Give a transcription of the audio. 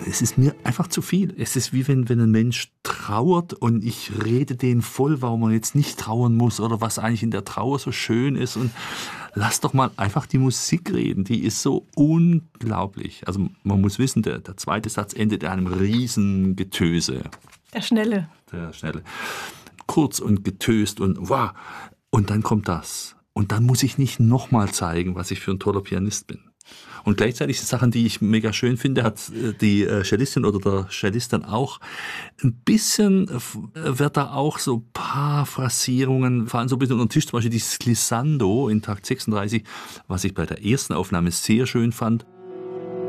das ist mir einfach zu viel. Es ist wie wenn ein Mensch trauert und ich rede den voll, warum man jetzt nicht trauern muss oder was eigentlich in der Trauer so schön ist. Und lass doch mal einfach die Musik reden. Die ist so unglaublich. Also man muss wissen, der zweite Satz endet in einem riesen Getöse. Der Schnelle. Der Schnelle. Kurz und getöst und wow. Und dann kommt das. Und dann muss ich nicht nochmal zeigen, was ich für ein toller Pianist bin. Und gleichzeitig die Sachen, die ich mega schön finde, hat die Cellistin oder der Cellist dann auch ein bisschen, wird da auch so ein paar Phrasierungen, fallen so ein bisschen unter den Tisch, zum Beispiel dieses Glissando in Takt 36, was ich bei der ersten Aufnahme sehr schön fand.